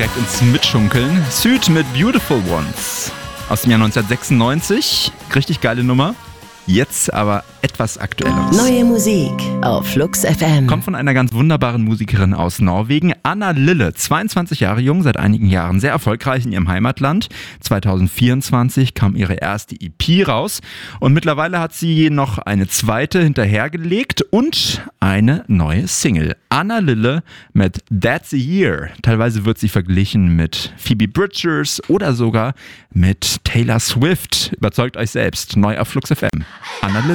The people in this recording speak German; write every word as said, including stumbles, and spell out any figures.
direkt ins Mitschunkeln. Süd mit Beautiful Ones aus dem Jahr neunzehnhundertsechsundneunzig. Richtig geile Nummer. Jetzt aber etwas Aktuelleres. Neue Musik auf Flux F M. Kommt von einer ganz wunderbaren Musikerin aus Norwegen, Anna Lille, zweiundzwanzig Jahre jung, seit einigen Jahren sehr erfolgreich in ihrem Heimatland. zweitausendvierundzwanzig kam ihre erste E P raus und mittlerweile hat sie noch eine zweite hinterhergelegt und eine neue Single. Anna Lille mit That's a Year. Teilweise wird sie verglichen mit Phoebe Bridgers oder sogar mit Taylor Swift. Überzeugt euch selbst. Neu auf Flux F M. Anna Lille.